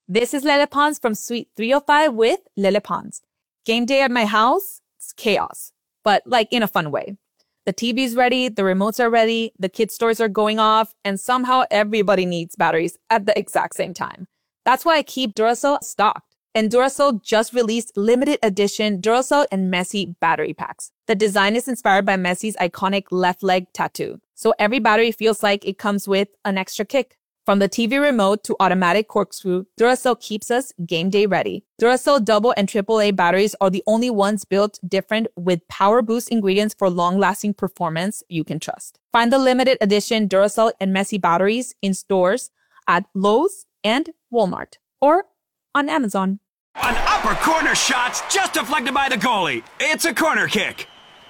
This is Lele Pons from Suite 305 with Lele Pons. Game day at my house, it's chaos, but like in a fun way. The TV's ready, the remotes are ready, the kids' toys are going off, and somehow everybody needs batteries at the exact same time. That's why I keep Duracell stocked. And Duracell just released limited edition Duracell and Messi battery packs. The design is inspired by Messi's iconic left leg tattoo. So every battery feels like it comes with an extra kick. From the TV remote to automatic corkscrew, Duracell keeps us game day ready. Duracell double and AAA batteries are the only ones built different with power boost ingredients for long-lasting performance you can trust. Find the limited edition Duracell and Messi batteries in stores at Lowe's and Walmart or on Amazon. An upper corner shot's just deflected by the goalie. It's a corner kick.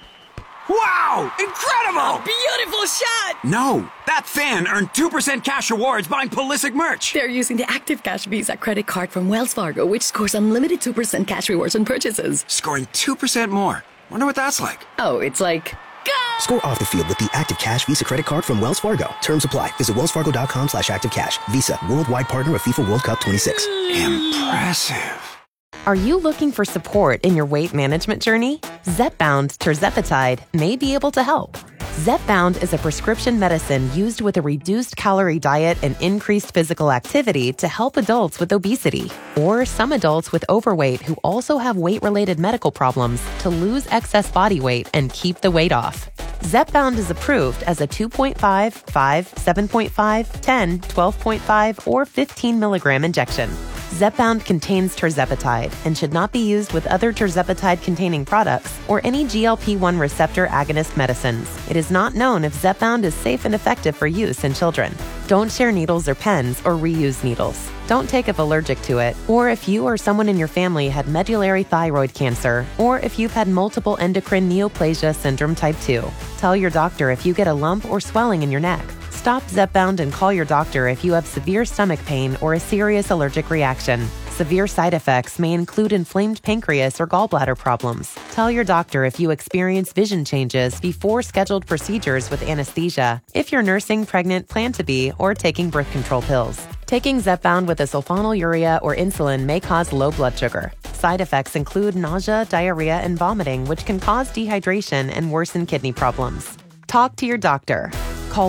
Wow! Incredible! A beautiful shot! No, that fan earned 2% cash rewards buying Pulisic merch. They're using the Active Cash Visa credit card from Wells Fargo, which scores unlimited 2% cash rewards on purchases. Scoring 2% more. Wonder what that's like. Oh, it's like... Go! Score off the field with the Active Cash Visa credit card from Wells Fargo. Terms apply. Visit wellsfargo.com/activecash. Visa, worldwide partner of FIFA World Cup 26. Impressive. Are you looking for support in your weight management journey? Zepbound tirzepatide may be able to help. Zepbound is a prescription medicine used with a reduced calorie diet and increased physical activity to help adults with obesity or some adults with overweight who also have weight-related medical problems to lose excess body weight and keep the weight off. Zepbound is approved as a 2.5, 5, 7.5, 10, 12.5, or 15 milligram injection. Zepbound contains tirzepatide and should not be used with other tirzepatide-containing products or any GLP-1 receptor agonist medicines. It is not known if Zepbound is safe and effective for use in children. Don't share needles or pens or reuse needles. Don't take if allergic to it, or if you or someone in your family had medullary thyroid cancer, or if you've had multiple endocrine neoplasia syndrome type 2. Tell your doctor if you get a lump or swelling in your neck. Stop Zepbound and call your doctor if you have severe stomach pain or a serious allergic reaction. Severe side effects may include inflamed pancreas or gallbladder problems. Tell your doctor if you experience vision changes before scheduled procedures with anesthesia, if you're nursing, pregnant, plan to be, or taking birth control pills. Taking Zepbound with a sulfonylurea or insulin may cause low blood sugar. Side effects include nausea, diarrhea, and vomiting, which can cause dehydration and worsen kidney problems. Talk to your doctor. Call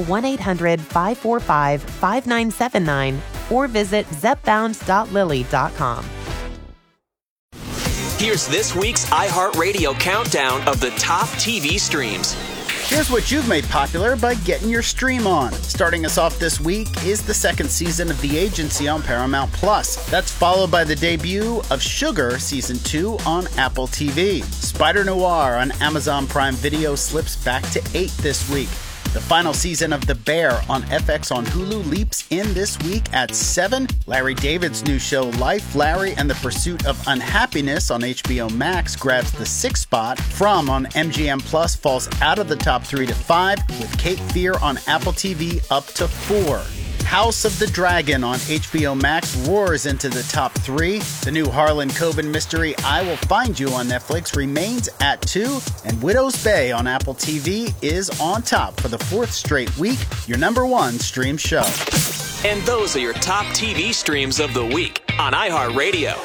1-800-545-5979 or visit zepbound.lily.com. Here's this week's iHeartRadio countdown of the top TV streams. Here's what you've made popular by getting your stream on. Starting us off this week is the second season of The Agency on Paramount+. That's followed by the debut of Sugar Season 2 on Apple TV. Spider Noir on Amazon Prime Video slips back to 8 this week. The final season of The Bear on FX on Hulu leaps in this week at 7. Larry David's new show Life, Larry and the Pursuit of Unhappiness on HBO Max grabs the 6th spot. From on MGM Plus falls out of the top 3 to 5, with Cape Fear on Apple TV up to 4. House of the Dragon on HBO Max roars into the top 3. The new Harlan Coben mystery I Will Find You on Netflix remains at 2. And Widow's Bay on Apple TV is on top for the 4th straight week, your number 1 stream show. And those are your top TV streams of the week on iHeartRadio.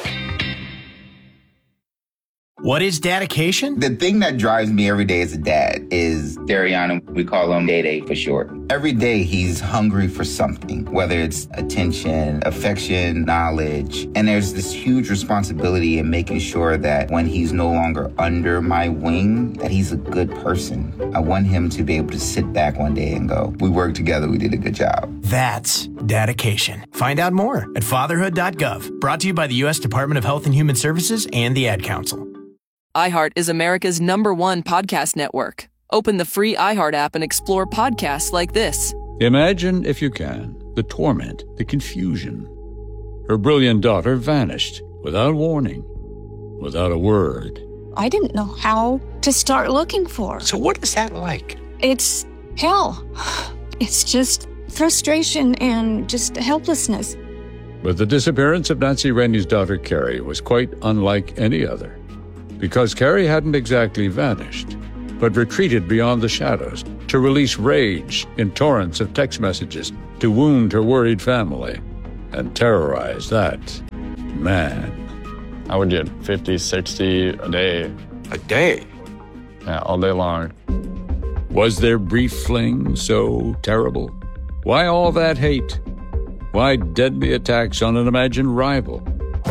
What is dedication? The thing that drives me every day as a dad is Dariana. We call him Day-Day for short. Every day he's hungry for something, whether it's attention, affection, knowledge. And there's this huge responsibility in making sure that when he's no longer under my wing, that he's a good person. I want him to be able to sit back one day and go, we worked together, we did a good job. That's dedication. Find out more at fatherhood.gov. Brought to you by the U.S. Department of Health and Human Services and the Ad Council. iHeart is America's #1 podcast network. Open the free iHeart app and explore podcasts like this. Imagine, if you can, the torment, the confusion. Her brilliant daughter vanished without warning, without a word. I didn't know how to start looking for her. So what is that like? It's hell. It's just frustration and just helplessness. But the disappearance of Nancy Rainey's daughter, Carrie, was quite unlike any other. Because Carrie hadn't exactly vanished, but retreated beyond the shadows to release rage in torrents of text messages to wound her worried family and terrorize that man. I would get 50, 60 a day. A day? Yeah, all day long. Was their brief fling so terrible? Why all that hate? Why deadly attacks on an imagined rival?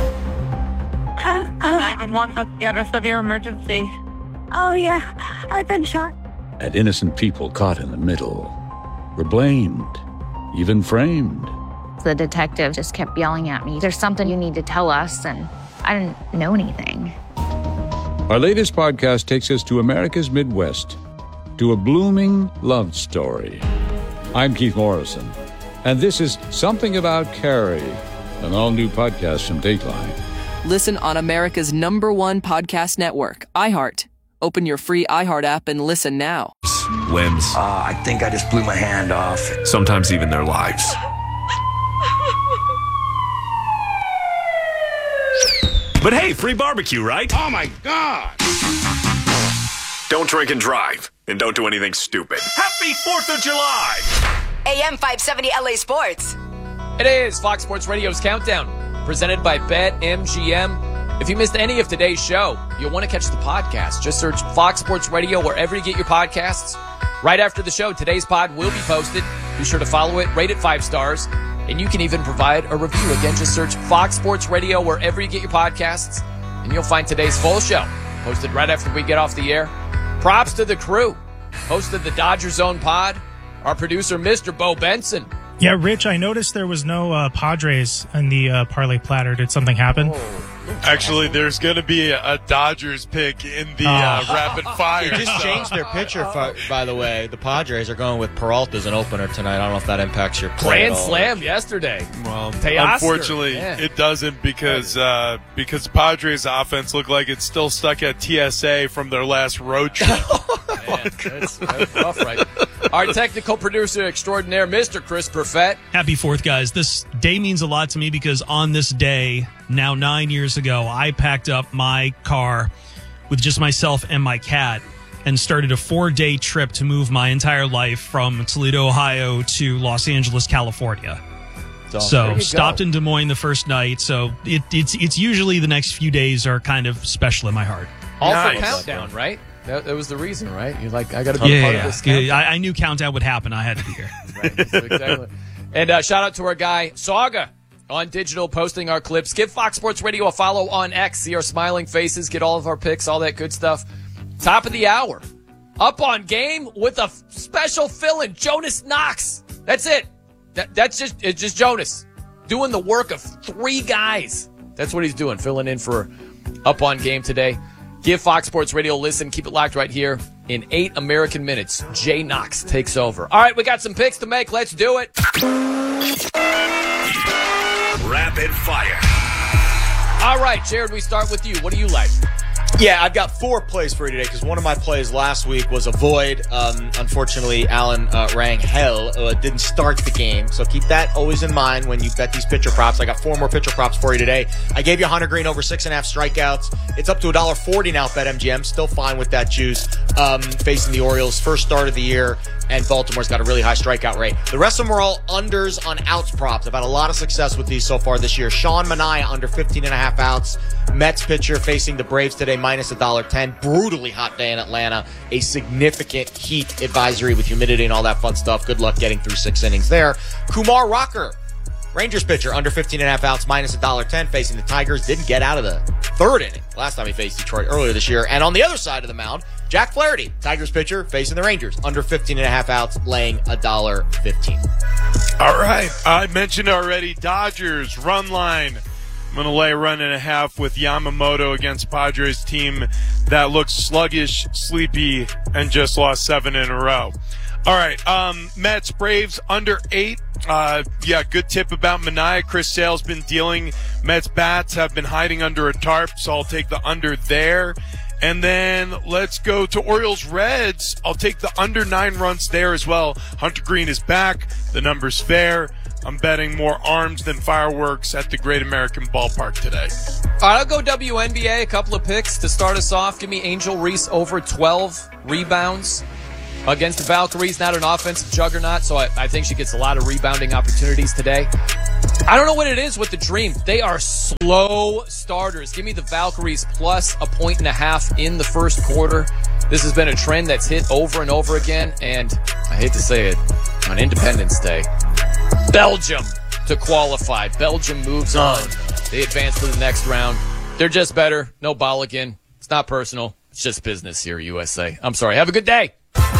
911, you have a severe emergency. Oh, yeah, I've been shot. And innocent people caught in the middle were blamed, even framed. The detective just kept yelling at me, "There's something you need to tell us," and I didn't know anything. Our latest podcast takes us to America's Midwest, to a blooming love story. I'm Keith Morrison, and this is Something About Carrie, an all-new podcast from Dateline. Listen on America's #1 podcast network, iHeart. Open your free iHeart app and listen now. Limbs. I think I just blew my hand off. Sometimes even their lives. But hey, free barbecue, right? Oh my God! Don't drink and drive, and don't do anything stupid. Happy 4th of July! AM 570 LA Sports. It is Fox Sports Radio's Countdown, presented by BetMGM. If you missed any of today's show, you'll want to catch the podcast. Just search Fox Sports Radio wherever you get your podcasts. Right after the show, today's pod will be posted. Be sure to follow it, rate it 5 stars, and you can even provide a review. Again, just search Fox Sports Radio wherever you get your podcasts, and you'll find today's full show posted right after we get off the air. Props to the crew. Hosted the Dodger Zone pod, our producer, Mr. Bo Benson. Yeah, Rich, I noticed there was no Padres in the parlay platter. Did something happen? Actually, there's going to be a Dodgers pick in the rapid fire. They just changed their pitcher, by the way. The Padres are going with Peralta as an opener tonight. I don't know if that impacts your play Grand slam yesterday. Well, Teoscar. Unfortunately, it doesn't because the Padres' offense looked like it's still stuck at TSA from their last road trip. Man, that's rough, right? Our technical producer extraordinaire, Mr. Chris Perfett. Happy 4th, guys. This day means a lot to me because on this day, now 9 years ago, I packed up my car with just myself and my cat and started a 4-day trip to move my entire life from Toledo, Ohio to Los Angeles, California. So stopped in Des Moines the first night. So it's usually the next few days are kind of special in my heart. All for Countdown, right? That was the reason, right? You're like, I got to be part of this countdown. I knew Countdown would happen. I had to be here. Right, exactly. And shout out to our guy, Saga, on digital, posting our clips. Give Fox Sports Radio a follow on X. See our smiling faces, get all of our picks, all that good stuff. Top of the hour. Up on game with a special fill-in, Jonas Knox. That's it. It's just Jonas doing the work of 3 guys. That's what he's doing, filling in for Up on Game today. Give Fox Sports Radio a listen. Keep it locked right here. In 8 American minutes, Jay Knox takes over. All right, we got some picks to make. Let's do it. Rapid fire. All right, Jared, we start with you. What do you like? Yeah, I've got 4 plays for you today because one of my plays last week was a void. Unfortunately, Alan Rangel didn't start the game, so keep that always in mind when you bet these pitcher props. I got 4 more pitcher props for you today. I gave you Hunter Green over 6.5 strikeouts. It's up to $1.40 now at BetMGM. Still fine with that juice. Facing the Orioles, first start of the year, and Baltimore's got a really high strikeout rate. The rest of them are all unders on outs props. I've had a lot of success with these so far this year. Sean Manaea under 15.5 outs. Mets pitcher facing the Braves today, minus $1.10. Brutally hot day in Atlanta. A significant heat advisory with humidity and all that fun stuff. Good luck getting through 6 innings there. Kumar Rocker, Rangers pitcher, under 15.5 outs, minus $1.10, facing the Tigers. Didn't get out of the 3rd inning last time he faced Detroit earlier this year. And on the other side of the mound, Jack Flaherty, Tigers pitcher, facing the Rangers, under 15.5 outs, laying $1.15. All right. I mentioned already Dodgers run line. I'm going to lay a 1.5 with Yamamoto against Padres team that looks sluggish, sleepy, and just lost 7 in a row. All right. Mets, Braves, under 8. Good tip about Manaea. Chris Sale's been dealing. Mets bats have been hiding under a tarp, so I'll take the under there. And then let's go to Orioles Reds. I'll take the under 9 runs there as well. Hunter Green is back. The number's fair. I'm betting more arms than fireworks at the Great American Ballpark today. All right, I'll go WNBA. A couple of picks to start us off. Give me Angel Reese over 12 rebounds against the Valkyries. Not an offensive juggernaut, so I think she gets a lot of rebounding opportunities today. I don't know what it is with the Dream. They are slow starters. Give me the Valkyries plus 1.5 in the first quarter. This has been a trend that's hit over and over again, and I hate to say it, on Independence Day, Belgium to qualify. Belgium moves on. They advance to the next round. They're just better. No Balogun. It's not personal. It's just business here, USA. I'm sorry. Have a good day.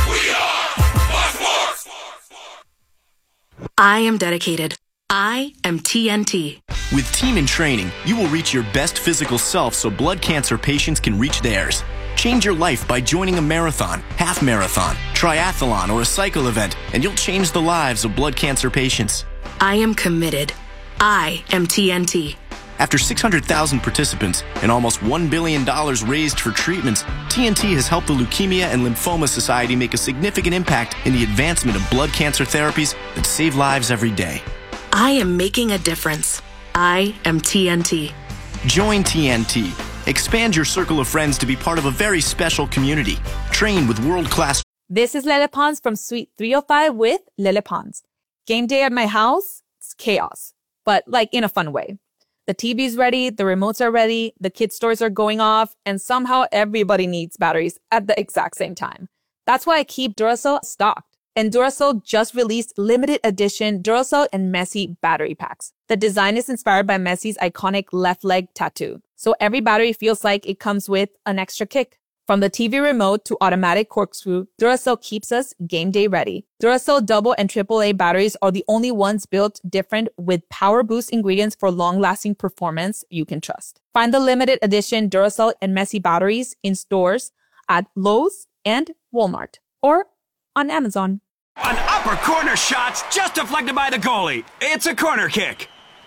I am dedicated. I am TNT. With Team in Training, you will reach your best physical self so blood cancer patients can reach theirs. Change your life by joining a marathon, half marathon, triathlon, or a cycle event, and you'll change the lives of blood cancer patients. I am committed. I am TNT. After 600,000 participants and almost $1 billion raised for treatments, TNT has helped the Leukemia and Lymphoma Society make a significant impact in the advancement of blood cancer therapies that save lives every day. I am making a difference. I am TNT. Join TNT. Expand your circle of friends to be part of a very special community. Train with world-class. This is Lele Pons from Suite 305 with Lele Pons. Game day at my house, it's chaos, but like in a fun way. The TV's ready, the remotes are ready, the kids' toys are going off, and somehow everybody needs batteries at the exact same time. That's why I keep Duracell stocked. And Duracell just released limited edition Duracell and Messi battery packs. The design is inspired by Messi's iconic left leg tattoo. So every battery feels like it comes with an extra kick. From the TV remote to automatic corkscrew, Duracell keeps us game day ready. Duracell double and AAA batteries are the only ones built different with power boost ingredients for long-lasting performance you can trust. Find the limited edition Duracell and Messi batteries in stores at Lowe's and Walmart or on Amazon. An upper corner shot's just deflected by the goalie. It's a corner kick.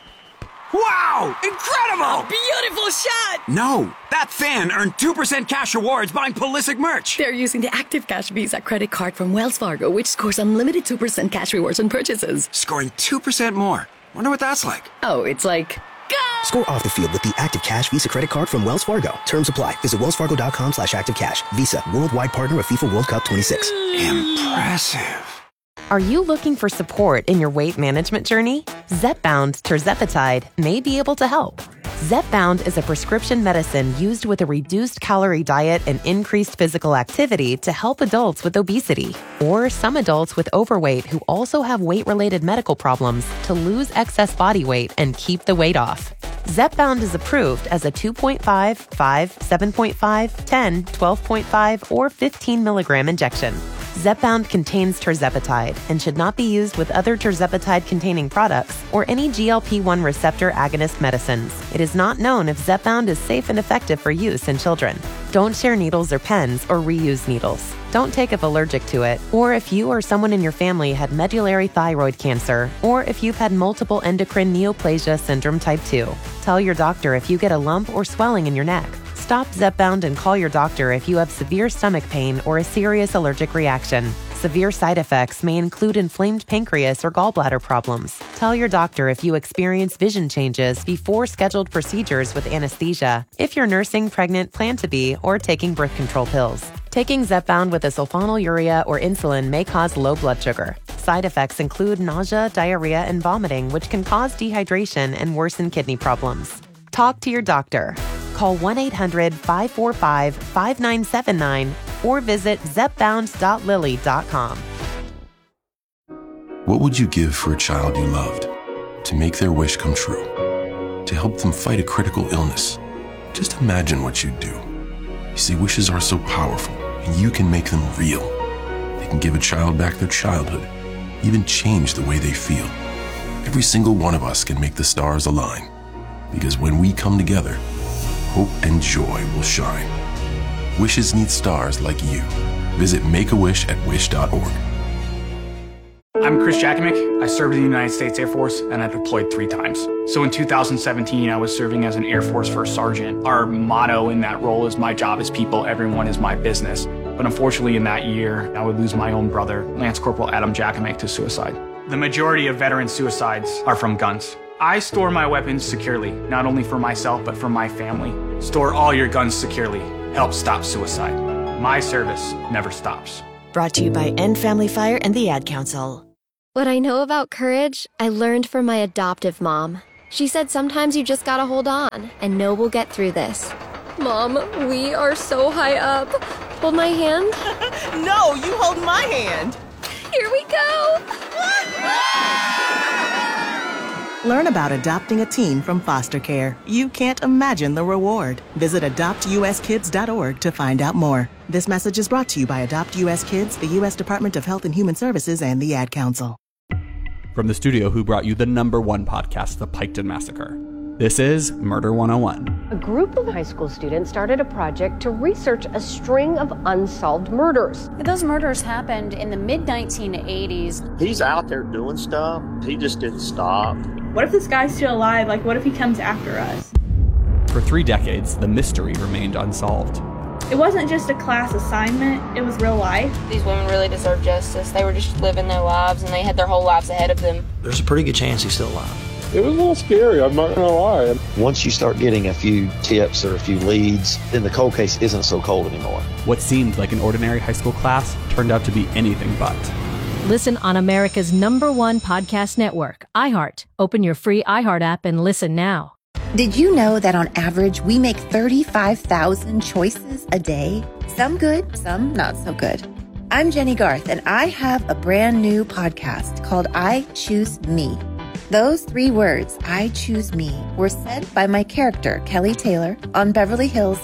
Wow! Incredible! A beautiful shot! No, that fan earned 2% cash rewards buying Pulisic merch. They're using the Active Cash Visa credit card from Wells Fargo, which scores unlimited 2% cash rewards on purchases. Scoring 2% more. Wonder what that's like. Oh, it's like... Score off the field with the Active Cash Visa credit card from Wells Fargo. Terms apply. Visit wellsfargo.com/activecash. Visa, worldwide partner of FIFA World Cup 26. Impressive. Are you looking for support in your weight management journey? Zepbound tirzepatide may be able to help. Zepbound is a prescription medicine used with a reduced calorie diet and increased physical activity to help adults with obesity or some adults with overweight who also have weight-related medical problems to lose excess body weight and keep the weight off. Zepbound is approved as a 2.5, 5, 7.5, 10, 12.5, or 15 milligram injection. Zepbound contains tirzepatide and should not be used with other tirzepatide-containing products or any GLP-1 receptor agonist medicines. It is not known if Zepbound is safe and effective for use in children. Don't share needles or pens or reuse needles. Don't take if allergic to it, or if you or someone in your family had medullary thyroid cancer, or if you've had multiple endocrine neoplasia syndrome type 2. Tell your doctor if you get a lump or swelling in your neck. Stop Zepbound and call your doctor if you have severe stomach pain or a serious allergic reaction. Severe side effects may include inflamed pancreas or gallbladder problems. Tell your doctor if you experience vision changes before scheduled procedures with anesthesia, if you're nursing, pregnant, plan to be, or taking birth control pills. Taking Zepbound with a sulfonylurea or insulin may cause low blood sugar. Side effects include nausea, diarrhea, and vomiting, which can cause dehydration and worsen kidney problems. Talk to your doctor. Call 1-800-545-5979 or visit zepbound.lilly.com. What would you give for a child you loved? To make their wish come true? To help them fight a critical illness? Just imagine what you'd do. You see, wishes are so powerful, and you can make them real. They can give a child back their childhood, even change the way they feel. Every single one of us can make the stars align. Because when we come together, hope and joy will shine. Wishes need stars like you. Visit Make-A-Wish@wish.org. I'm Chris Jakovic. I served in the United States Air Force and I deployed 3 times. So in 2017, I was serving as an Air Force First Sergeant. Our motto in that role is my job is people, everyone is my business. But unfortunately in that year, I would lose my own brother, Lance Corporal Adam Jakovic, to suicide. The majority of veteran suicides are from guns. I store my weapons securely, not only for myself, but for my family. Store all your guns securely. Help stop suicide. My service never stops. Brought to you by End Family Fire and the Ad Council. What I know about courage, I learned from my adoptive mom. She said sometimes you just gotta hold on and know we'll get through this. Mom, we are so high up. Hold my hand. No, you hold my hand. Here we go. Learn about adopting a teen from foster care. You can't imagine the reward. Visit adoptuskids.org to find out more. This message is brought to you by Adopt U.S. Kids, the U.S. Department of Health and Human Services, and the Ad Council. From the studio who brought you the #1 podcast, The Piketon Massacre, this is Murder 101. A group of high school students started a project to research a string of unsolved murders. Those murders happened in the mid-1980s. He's out there doing stuff. He just didn't stop. What if this guy's still alive? Like, what if he comes after us? For 3 decades, the mystery remained unsolved. It wasn't just a class assignment, it was real life. These women really deserve justice. They were just living their lives, and they had their whole lives ahead of them. There's a pretty good chance he's still alive. It was a little scary, I'm not gonna lie. Once you start getting a few tips or a few leads, then the cold case isn't so cold anymore. What seemed like an ordinary high school class turned out to be anything but. Listen on America's #1 podcast network, iHeart. Open your free iHeart app and listen now. Did you know that on average, we make 35,000 choices a day? Some good, some not so good. I'm Jenny Garth, and I have a brand new podcast called I Choose Me. Those 3 words, I choose me, were said by my character, Kelly Taylor, on Beverly Hills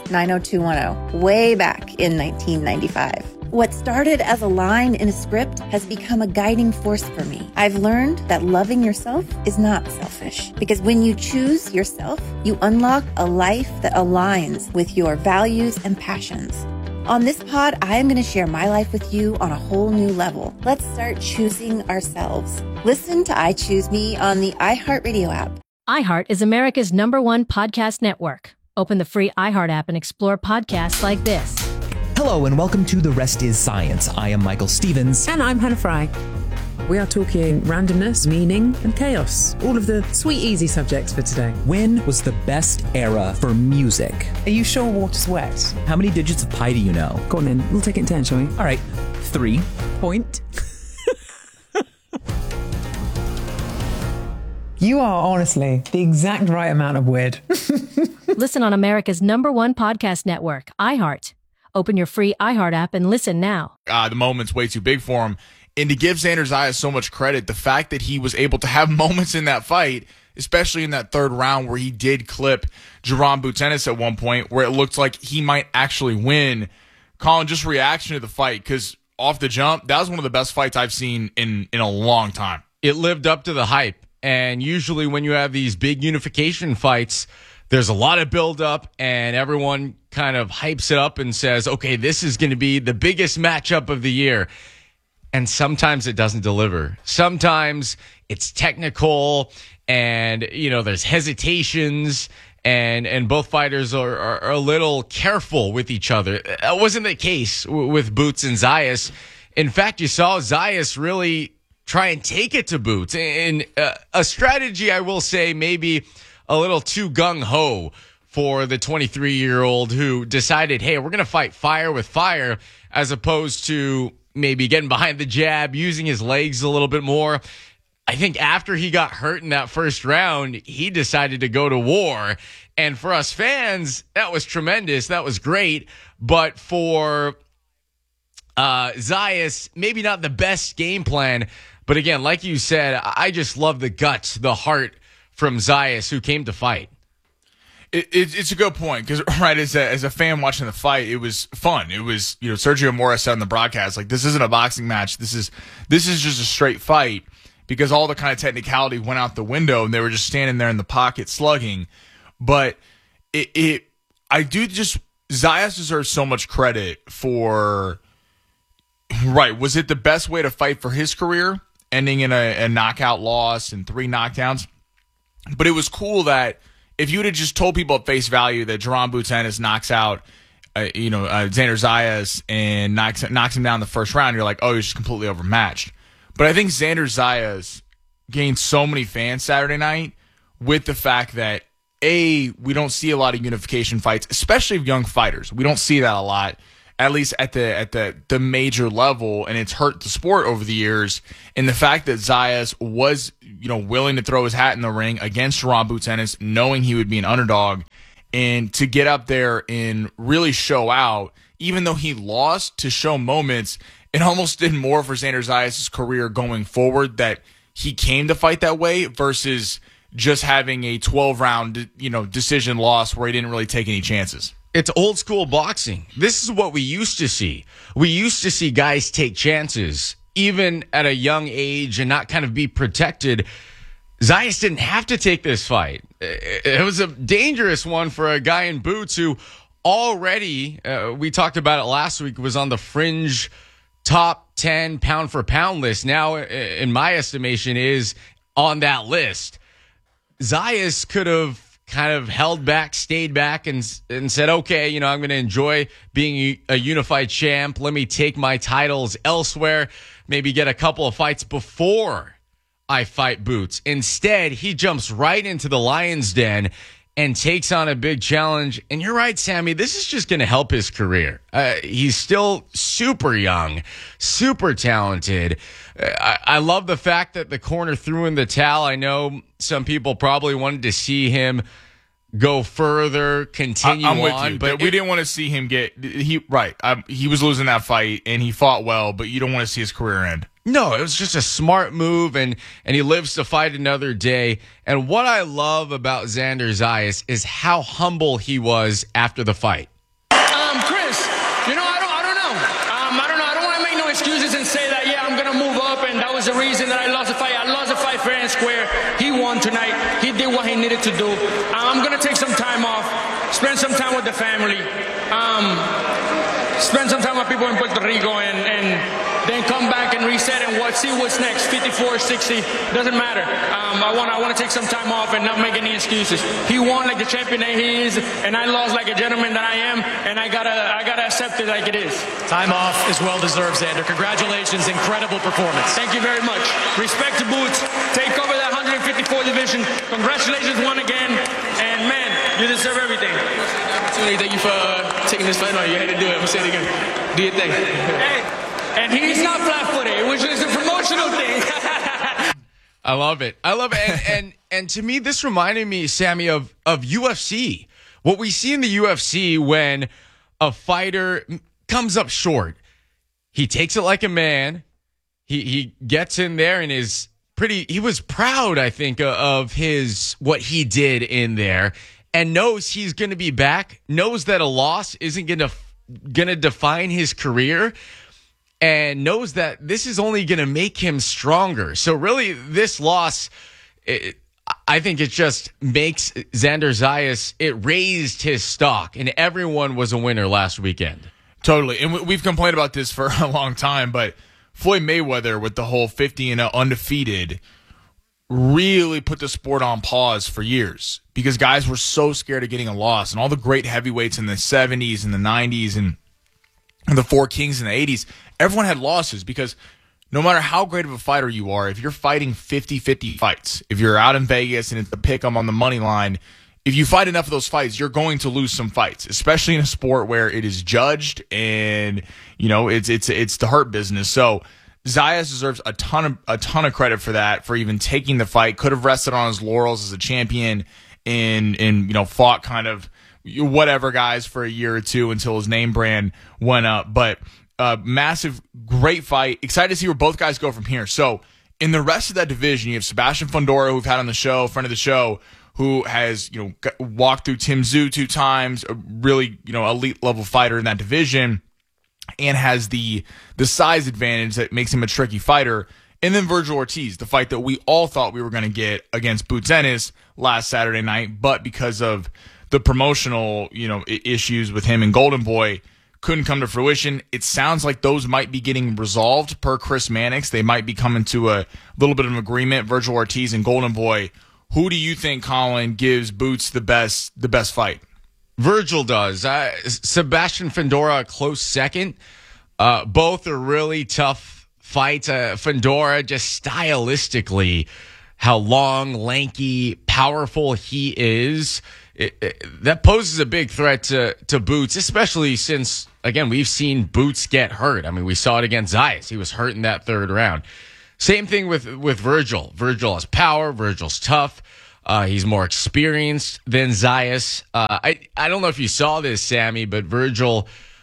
90210, way back in 1995. What started as a line in a script has become a guiding force for me. I've learned that loving yourself is not selfish, because when you choose yourself, you unlock a life that aligns with your values and passions. On this pod, I am going to share my life with you on a whole new level. Let's start choosing ourselves. Listen to I Choose Me on the iHeartRadio app. iHeart is America's #1 podcast network. Open the free iHeart app and explore podcasts like this. Hello and welcome to The Rest is Science. I am Michael Stevens. And I'm Hannah Fry. We are talking randomness, meaning, and chaos. All of the sweet, easy subjects for today. When was the best era for music? Are you sure water's wet? How many digits of pi do you know? Go on then. We'll take it in turn, shall we? All right. 3. Point. You are honestly the exact right amount of weird. Listen on America's #1 podcast network, iHeart. Open your free iHeart app and listen now. The moment's way too big for him. And to give Xander Zayas so much credit, the fact that he was able to have moments in that fight, especially in that 3rd round where he did clip Jerron Butenis at one point where it looked like he might actually win. Colin, just reaction to the fight, because off the jump, that was one of the best fights I've seen in a long time. It lived up to the hype. And usually when you have these big unification fights, there's a lot of buildup, and everyone kind of hypes it up and says, okay, this is going to be the biggest matchup of the year. And sometimes it doesn't deliver. Sometimes it's technical, and, there's hesitations, and both fighters are a little careful with each other. That wasn't the case with Boots and Zayas. In fact, you saw Zayas really try and take it to Boots. And a strategy, I will say, maybe a little too gung-ho for the 23-year-old who decided, hey, we're going to fight fire with fire, as opposed to maybe getting behind the jab, using his legs a little bit more. I think after he got hurt in that first round, he decided to go to war. And for us fans, that was tremendous. That was great. But for Zayas, maybe not the best game plan. But again, like you said, I just love the guts, the heart from Zayas, who came to fight. It's a good point, because right as a fan watching the fight, it was fun. It was, Sergio Mora said on the broadcast, like, this isn't a boxing match. This is just a straight fight, because all the kind of technicality went out the window and they were just standing there in the pocket slugging. But Zayas deserves so much credit for, right, was it the best way to fight for his career, ending in a knockout loss and 3 knockdowns? But it was cool that if you would have just told people at face value that Jerron Butenis knocks out, Xander Zayas and knocks him down in the first round, you're like, oh, he's just completely overmatched. But I think Xander Zayas gained so many fans Saturday night with the fact that, A, we don't see a lot of unification fights, especially of young fighters. We don't see that a lot. at least at the major level, and it's hurt the sport over the years. And the fact that Zayas was, willing to throw his hat in the ring against Ron Boots Ennis, knowing he would be an underdog, and to get up there and really show out, even though he lost, to show moments, it almost did more for Xander Zayas' career going forward that he came to fight that way versus just having a 12-round, decision loss where he didn't really take any chances. It's old school boxing. This is what we used to see. We used to see guys take chances, even at a young age, and not kind of be protected. Zayas didn't have to take this fight. It was a dangerous one for a guy in boots who already, we talked about it last week, was on the fringe top 10 pound for pound list. Now, in my estimation, is on that list. Zayas could have kind of held back, stayed back, and said, okay, I'm going to enjoy being a unified champ. Let me take my titles elsewhere, maybe get a couple of fights before I fight Boots. Instead, he jumps right into the lion's den and takes on a big challenge. And you're right, Sammy, this is just going to help his career. He's still super young, super talented. I love the fact that the corner threw in the towel. I know some people probably wanted to see him go further, continue I'm with on. you, but we didn't want to see him he was losing that fight, and he fought well, but you don't want to see his career end. No, it was just a smart move, and he lives to fight another day. And what I love about Xander Zayas is how humble he was after the fight. Chris, I don't know. I don't want to make no excuses and say that, I'm going to move up, and that was the reason that I lost the fight. I lost the fight fair and square. He won tonight. He did what he needed to do. I'm going to take some time off, spend some time with the family, spend some time with people in Puerto Rico, and then come back and reset and see what's next. 54, 60, doesn't matter. I want to take some time off and not make any excuses. He won like the champion that he is, and I lost like a gentleman that I am, and I gotta accept it like it is. Time off is well deserved, Xander. Congratulations, incredible performance. Thank you very much. Respect to Boots. Take over that 154 division. Congratulations once again, and man, you deserve everything. Thank you for taking this fight on. You had to do it. I'm gonna say it again. Do your thing. Hey. And he's not flat-footed, which is a promotional thing. I love it. And to me, this reminded me, Sammy, of UFC. What we see in the UFC when a fighter comes up short, he takes it like a man. He gets in there and he was proud, I think, of what he did in there, and knows he's going to be back, knows that a loss isn't going to define his career, and knows that this is only going to make him stronger. So really, this loss, I think it just makes Xander Zayas, it raised his stock, and everyone was a winner last weekend. Totally. And we've complained about this for a long time, but Floyd Mayweather with the whole 50-0 undefeated really put the sport on pause for years because guys were so scared of getting a loss, and all the great heavyweights in the 70s and the 90s and the Four Kings in the 80s, everyone had losses because no matter how great of a fighter you are, if you're fighting 50-50 fights, if you're out in Vegas and it's a pick 'em on the money line, if you fight enough of those fights, you're going to lose some fights, especially in a sport where it is judged and, it's the hurt business. So Zayas deserves a ton of credit for that, for even taking the fight. Could have rested on his laurels as a champion and fought kind of whatever guys for a year or two until his name brand went up. But massive, great fight. Excited to see where both guys go from here. So in the rest of that division, you have Sebastian Fundora, who we've had on the show, friend of the show, who has walked through Tim Tszyu 2 times, a really elite level fighter in that division, and has the size advantage that makes him a tricky fighter. And then Virgil Ortiz, the fight that we all thought we were going to get against Boots Ennis last Saturday night, but because of the promotional issues with him and Golden Boy, couldn't come to fruition. It sounds like those might be getting resolved per Chris Mannix. They might be coming to a little bit of an agreement, Virgil Ortiz and Golden Boy. Who do you think, Colin, gives Boots the best fight? Virgil does. Sebastian Fundora, a close second. Both are really tough fights. Fundora, just stylistically, how long, lanky, powerful he is that poses a big threat to Boots, especially since, again, we've seen Boots get hurt. I mean, we saw it against Zayas. He was hurt in that third round. Same thing with Virgil. Virgil has power. Virgil's tough. He's more experienced than Zayas. I don't know if you saw this, Sammy, but Virgil,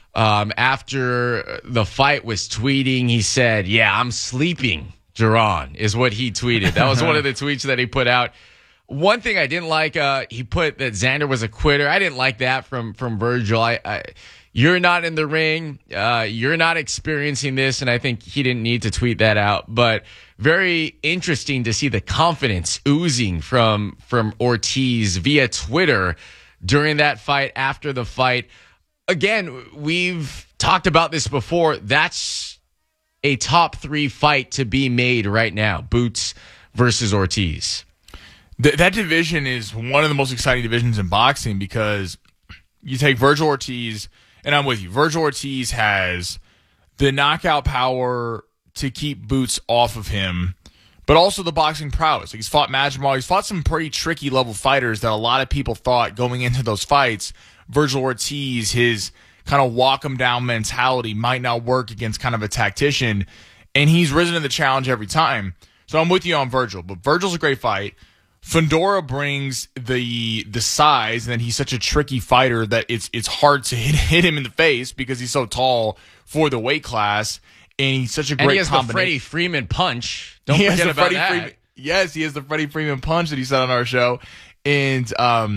after the fight, was tweeting. He said, "Yeah, I'm sleeping, Jaron," is what he tweeted. That was one of the tweets that he put out. One thing I didn't like, he put that Xander was a quitter. I didn't like that from Virgil. You're not in the ring. You're not experiencing this, and I think he didn't need to tweet that out. But very interesting to see the confidence oozing from Ortiz via Twitter during that fight, after the fight. Again, we've talked about this before. That's a top 3 fight to be made right now, Boots versus Ortiz. That division is one of the most exciting divisions in boxing, because you take Virgil Ortiz, and I'm with you. Virgil Ortiz has the knockout power to keep Boots off of him, but also the boxing prowess. Like, he's fought Majmal. He's fought some pretty tricky level fighters that a lot of people thought going into those fights, Virgil Ortiz, his kind of walk him down mentality might not work against kind of a tactician, and he's risen to the challenge every time. So I'm with you on Virgil, but Virgil's a great fight. Fundora brings the size, and then he's such a tricky fighter that it's hard to hit him in the face because he's so tall for the weight class, and he's such a great and he has combination. The Freddie Freeman punch. Don't forget about that. Yes, he has the Freddie Freeman punch that he said on our show, and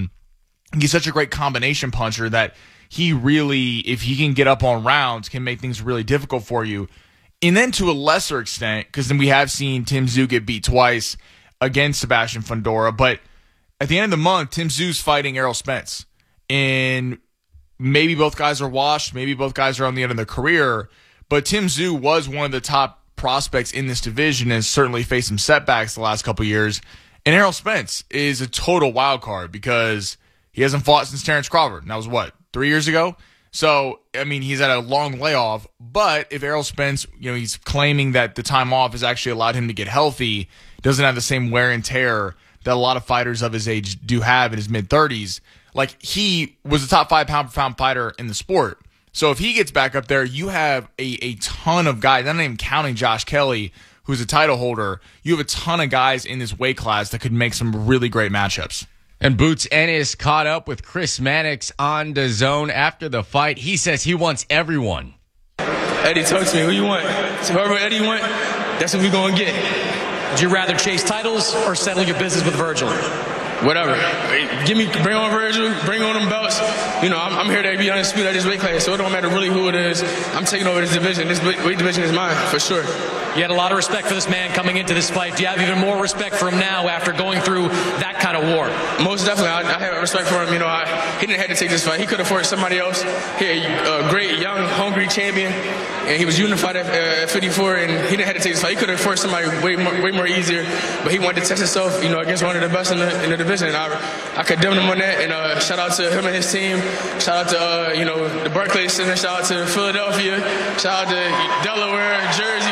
he's such a great combination puncher that he really, if he can get up on rounds, can make things really difficult for you. And then to a lesser extent, because then we have seen Tim Tszyu get beat twice against Sebastian Fundora, but at the end of the month, Tim Tszyu's fighting Errol Spence, and maybe both guys are washed, maybe both guys are on the end of their career, but Tim Tszyu was one of the top prospects in this division and certainly faced some setbacks the last couple of years, and Errol Spence is a total wild card because he hasn't fought since Terrence Crawford, and that was 3 years ago? So, I mean, he's had a long layoff, but if Errol Spence, he's claiming that the time off has actually allowed him to get healthy, doesn't have the same wear and tear that a lot of fighters of his age do have in his mid-30s. Like, he was a top 5 pound-for-pound fighter in the sport. So if he gets back up there, you have a ton of guys. I'm not even counting Josh Kelly, who's a title holder. You have a ton of guys in this weight class that could make some really great matchups. And Boots Ennis caught up with Chris Mannix on DAZN after the fight. He says he wants everyone. Eddie, talk to me. Who you want? So whoever Eddie want, that's what we going to get. Would you rather chase titles or settle your business with Virgil? Whatever. Bring on Virgil, bring on them belts. I'm here to be undisputed at this weight class, so it don't matter really who it is. I'm taking over this division. This weight division is mine, for sure. You had a lot of respect for this man coming into this fight. Do you have even more respect for him now after going through that kind of war? Most definitely. I have respect for him. He didn't have to take this fight. He could have fought somebody else. He a great, young, hungry champion, and he was unified at 54, and he didn't have to take this fight. He could have fought somebody way more easier, but he wanted to test himself, against one of the best in the division. I condemn him on that, and shout out to him and his team. Shout out to the Barclays Center. Shout out to Philadelphia. Shout out to Delaware, Jersey,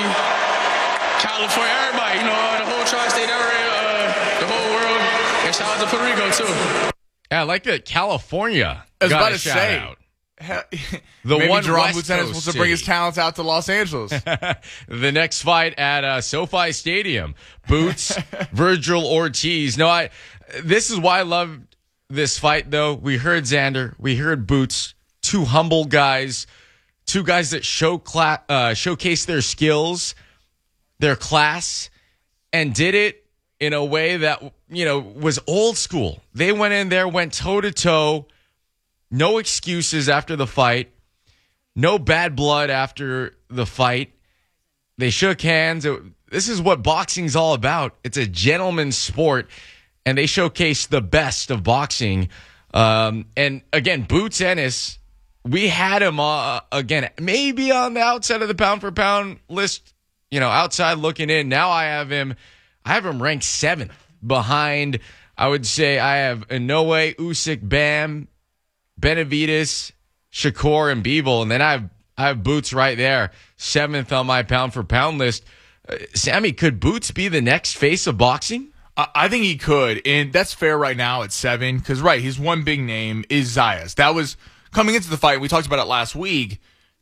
California, everybody. The whole tri-state area, the whole world, and shout out to Puerto Rico too. Yeah, I like that California. I was about to shout say. Out. The Maybe one Jerome Lieutenant supposed to bring his talents out to Los Angeles. The next fight at SoFi Stadium, Boots, Virgil Ortiz. This is why I love this fight, though. We heard Xander, we heard Boots, two humble guys, two guys that showcase their skills, their class, and did it in a way that was old school. They went in there, went toe to toe. No excuses after the fight. No bad blood after the fight. They shook hands. This is what boxing's all about. It's a gentleman's sport, and they showcase the best of boxing. And again, Boots Ennis, we had him again, maybe on the outside of the pound-for-pound list, outside looking in. Now I have him ranked 7th behind, I would say I have Inoue, Usyk, Bam, Benavidez, Shakur, and Bivol, and then I have Boots right there, 7th on my pound-for-pound list. Sammy, could Boots be the next face of boxing? I think he could, and that's fair right now at 7, because, right, his one big name is Zayas. That was coming into the fight. We talked about it last week.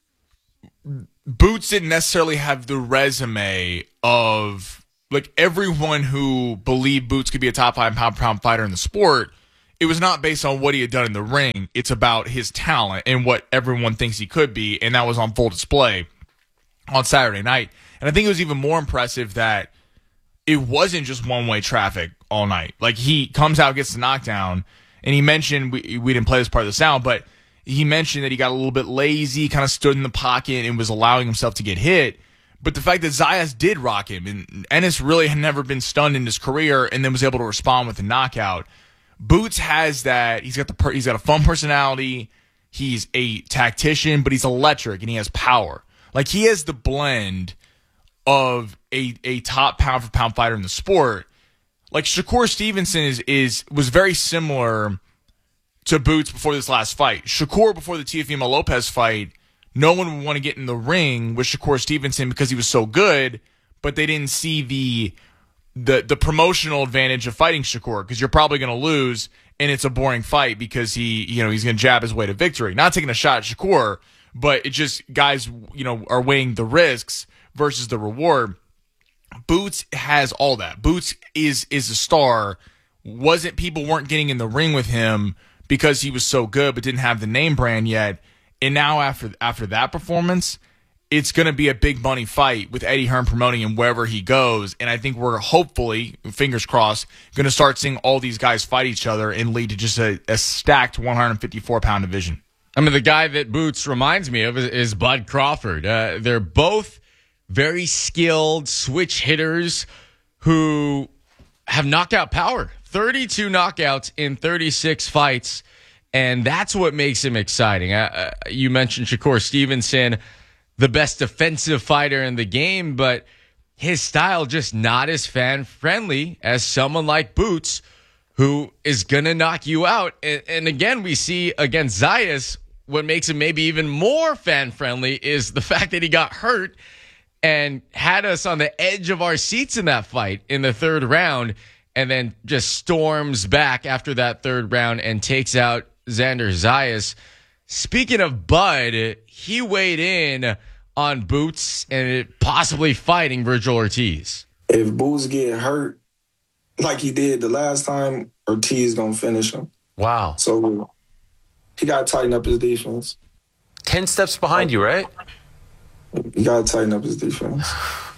Boots didn't necessarily have the resume of, like, everyone who believed Boots could be a top 5 pound-for-pound fighter in the sport. It was not based on what he had done in the ring. It's about his talent and what everyone thinks he could be, and that was on full display on Saturday night. And I think it was even more impressive that it wasn't just one-way traffic all night. Like, he comes out, gets the knockdown, and he mentioned, we didn't play this part of the sound, but he mentioned that he got a little bit lazy, kind of stood in the pocket and was allowing himself to get hit. But the fact that Zayas did rock him, and Ennis really had never been stunned in his career and then was able to respond with a knockout. Boots has that. He's got a fun personality. He's a tactician, but he's electric and he has power. Like, he has the blend of a top pound-for-pound fighter in the sport. Like, Shakur Stevenson was very similar to Boots before this last fight. Shakur, before the Teofimo Lopez fight, no one would want to get in the ring with Shakur Stevenson because he was so good, but they didn't see the promotional advantage of fighting Shakur, because you're probably going to lose and it's a boring fight because he's going to jab his way to victory. Not taking a shot at Shakur, but it just, guys, are weighing the risks versus the reward. Boots has all that. Boots is a star. People weren't getting in the ring with him because he was so good but didn't have the name brand yet. And now after that performance, it's going to be a big money fight with Eddie Hearn promoting him wherever he goes. And I think we're hopefully, fingers crossed, going to start seeing all these guys fight each other and lead to just a stacked 154-pound division. I mean, the guy that Boots reminds me of is Bud Crawford. They're both very skilled switch hitters who have knockout power. 32 knockouts in 36 fights, and that's what makes him exciting. You mentioned Shakur Stevenson, the best defensive fighter in the game, but his style just not as fan-friendly as someone like Boots, who is going to knock you out. And again, we see against Zayas, what makes him maybe even more fan-friendly is the fact that he got hurt and had us on the edge of our seats in that fight in the third round, and then just storms back after that third round and takes out Xander Zayas. Speaking of Bud, he weighed in on Boots and possibly fighting Virgil Ortiz. If Boots get hurt like he did the last time, Ortiz going to finish him. Wow. So he got to tighten up his defense. 10 steps behind you, right? He got to tighten up his defense.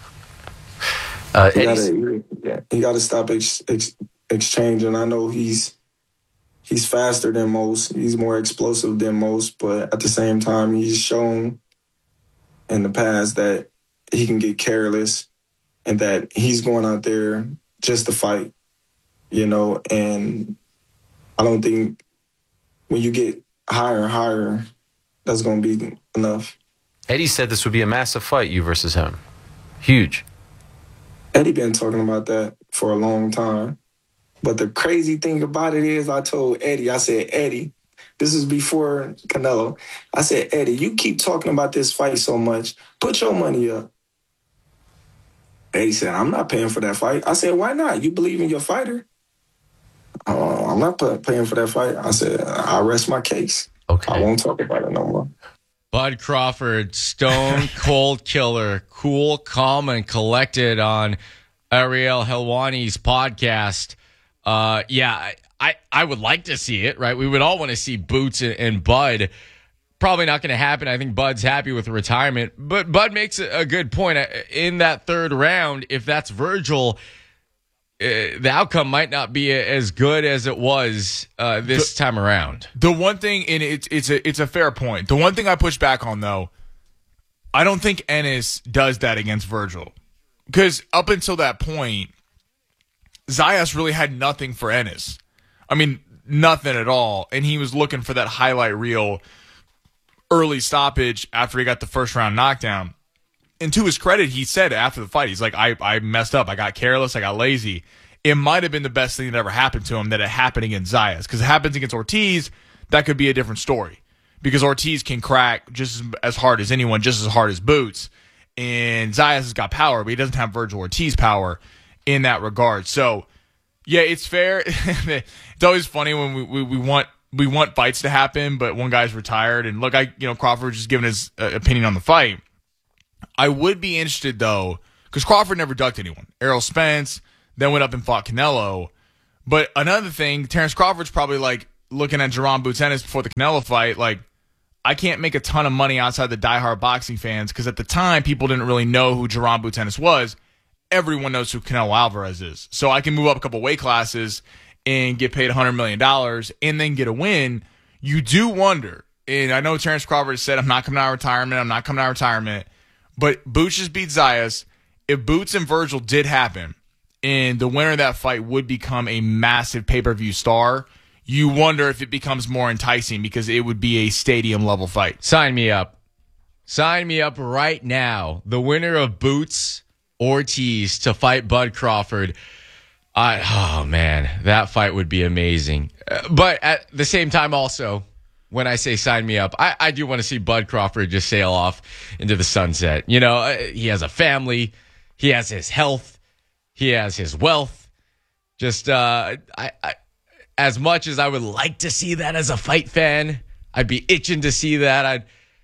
He got to stop exchanging. I know he's faster than most. He's more explosive than most. But at the same time, he's shown in the past that he can get careless and that he's going out there just to fight, And I don't think when you get higher and higher, that's going to be enough. Eddie said this would be a massive fight, you versus him. Huge. Eddie been talking about that for a long time. But the crazy thing about it is I told Eddie, I said, Eddie, this is before Canelo. I said, Eddie, you keep talking about this fight so much. Put your money up. Eddie said, I'm not paying for that fight. I said, why not? You believe in your fighter? I'm not paying for that fight. I said, I rest my case. Okay. I won't talk about it no more. Bud Crawford, stone cold killer, cool, calm, and collected on Ariel Helwani's podcast. I would like to see it, right? We would all want to see Boots and Bud. Probably not going to happen. I think Bud's happy with retirement. But Bud makes a good point. In that third round, if that's Virgil, the outcome might not be as good as it was this time around. The one thing, and it's a fair point. The one thing I push back on, though, I don't think Ennis does that against Virgil. Because up until that point, Zayas really had nothing for Ennis. I mean, nothing at all. And he was looking for that highlight reel early stoppage after he got the first round knockdown. And to his credit, he said after the fight, he's like, I messed up. I got careless. I got lazy. It might have been the best thing that ever happened to him that it happened against Zayas. Because it happens against Ortiz, that could be a different story. Because Ortiz can crack just as hard as anyone, just as hard as Boots. And Zayas has got power, but he doesn't have Virgil Ortiz power in that regard. So Yeah, it's fair. It's always funny when we want fights to happen, but one guy's retired. And look, Crawford just giving his opinion on the fight. I would be interested though, because Crawford never ducked anyone. Errol Spence then went up and fought Canelo. But another thing, Terrence Crawford's probably like looking at Jaron Boots Ennis before the Canelo fight, like, I can't make a ton of money outside the diehard boxing fans, because at the time people didn't really know who Jaron Boots Ennis was. Everyone knows who Canelo Alvarez is. So I can move up a couple weight classes and get paid $100 million and then get a win. You do wonder, and I know Terrence Crawford said, I'm not coming out of retirement, but Boots just beat Zayas. If Boots and Virgil did happen, and the winner of that fight would become a massive pay-per-view star, you wonder if it becomes more enticing because it would be a stadium-level fight. Sign me up. Sign me up right now. The winner of Boots Ortiz to fight Bud Crawford. Oh, man, that fight would be amazing. But at the same time also, when I say sign me up, I do want to see Bud Crawford just sail off into the sunset. You know, he has a family. He has his health. He has his wealth. Just as much as I would like to see that as a fight fan, I'd be itching to see that. I'd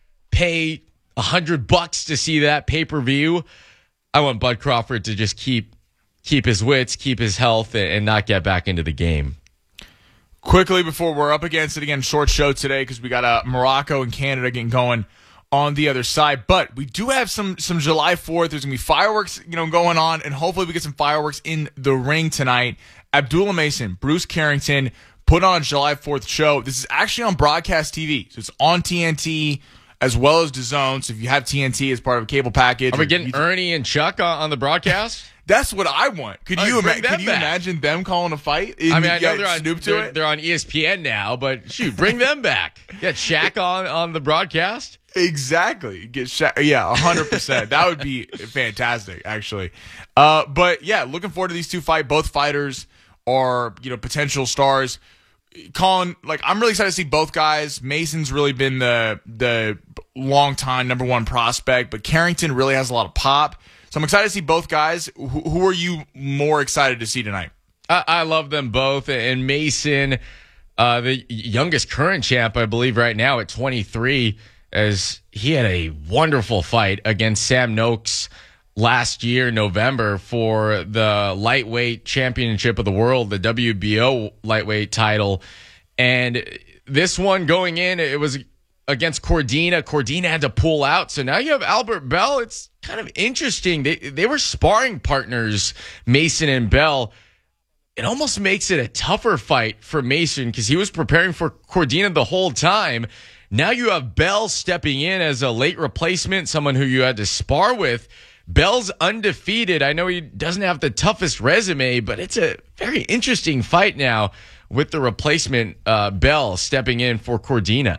pay $100 to see that pay-per-view. I want Bud Crawford to just keep his wits, keep his health, and not get back into the game. Quickly, before we're up against it again, short show today because we got Morocco and Canada getting going on the other side. But we do have some July 4th. There's going to be fireworks, going on, and hopefully we get some fireworks in the ring tonight. Abdullah Mason, Bruce Carrington put on a July 4th show. This is actually on broadcast TV. So it's on TNT as well as DAZN. So if you have TNT as part of a cable package. Are we getting Ernie and Chuck on the broadcast? That's what I want. Could you imagine them calling a fight? I know they're on ESPN now, but shoot, bring them back. Get Shaq on the broadcast. Exactly. Get Shaq. Yeah, 100%. That would be fantastic, actually. But yeah, looking forward to these two fights. Both fighters are, potential stars. Colin, I'm really excited to see both guys. Mason's really been the long time number one prospect, but Carrington really has a lot of pop. So I'm excited to see both guys. Who are you more excited to see tonight? I love them both. And Mason, the youngest current champ, I believe, right now at 23, as he had a wonderful fight against Sam Noakes last year, November, for the lightweight championship of the world, the WBO lightweight title. And this one going in, it was against Cordina. Cordina had to pull out. So now you have Albert Bell. It's kind of interesting. They were sparring partners, Mason and Bell. It almost makes it a tougher fight for Mason because he was preparing for Cordina the whole time. Now you have Bell stepping in as a late replacement, someone who you had to spar with. Bell's undefeated. I know he doesn't have the toughest resume, but it's a very interesting fight now with the replacement Bell stepping in for Cordina.